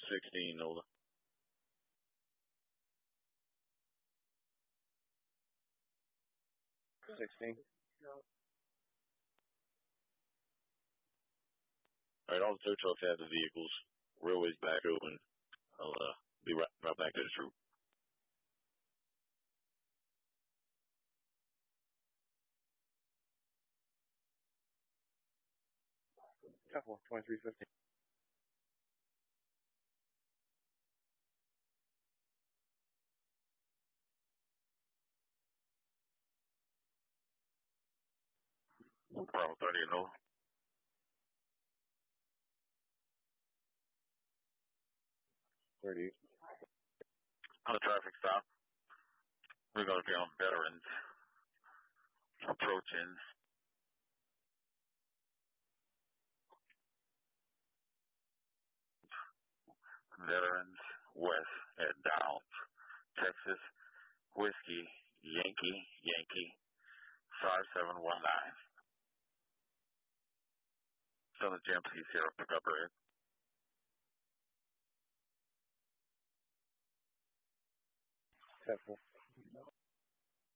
16, Nola. All right, all the tow trucks have the vehicles. Railway's back open. I'll be right back to the troop. Temple 2350. Bravo 30, Nola. On the traffic stop, we're going to be on Veterans. Approaching. Veterans West at Downs, Texas, Whiskey, Yankee, 5719. Southern GMC Sierra pickup red. Temple